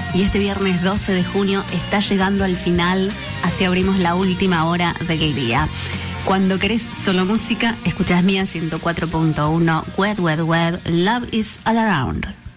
y este viernes 12 de junio está llegando al final, así abrimos la última hora del día. Cuando querés solo música, escuchás Mía 104.1, Wet, Wet, Wet, Love is All Around.